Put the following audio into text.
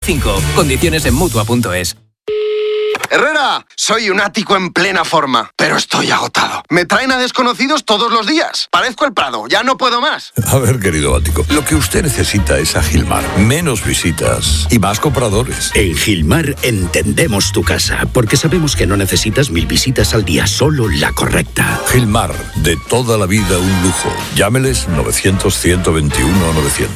1035. Condiciones en Mutua.es. Herrera, soy un ático en plena forma, pero estoy agotado. Me traen a desconocidos todos los días. Parezco el Prado, ya no puedo más. A ver, querido ático, lo que usted necesita es a Gilmar. Menos visitas y más compradores. En Gilmar entendemos tu casa, porque sabemos que no necesitas 1000 visitas al día, solo la correcta. Gilmar, de toda la vida un lujo. Llámeles 900 121 900.